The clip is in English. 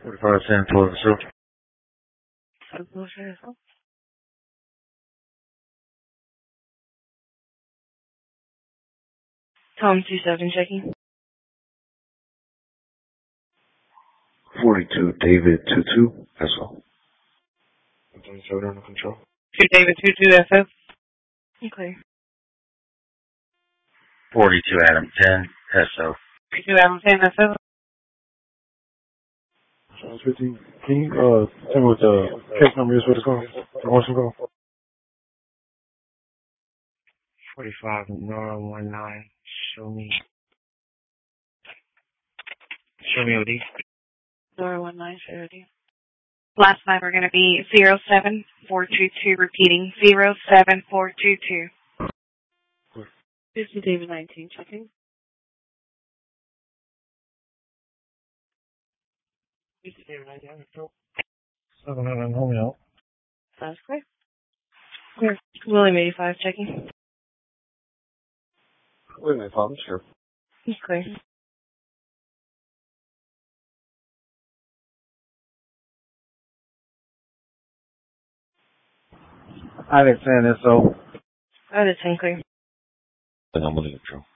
4510 for the show. Tom 27 checking. 42 David 22 SO. 27 under control. 2 David 22 FO. Okay. 42 Adam 10 SO. 42 Adam 10 SO. Sounds 15. Can you tell me what the case number is for the call? The Marshall call? 45 Nora 19. Show me OD. Nora 19, show OD. Last night we're going to be 07422, repeating 07422. 50 David 19 checking. 50 David 19 control. 700 home out. That's clear. Clear. William 85 checking. Wait a minute, Father, sure. He's clear. I didn't say SO. Oh, that's clear. And I'm under control.